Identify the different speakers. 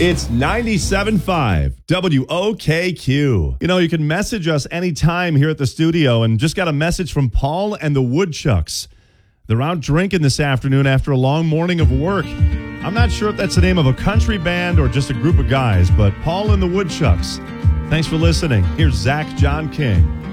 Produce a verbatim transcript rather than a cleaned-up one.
Speaker 1: It's ninety-seven point five W O K Q. You know, you can message us anytime here at the studio, and just got a message from Paul and the Woodchucks. They're out drinking this afternoon after a long morning of work. I'm not sure if that's the name of a country band or just a group of guys, but Paul and the Woodchucks. Thanks for listening. Here's Zach John King.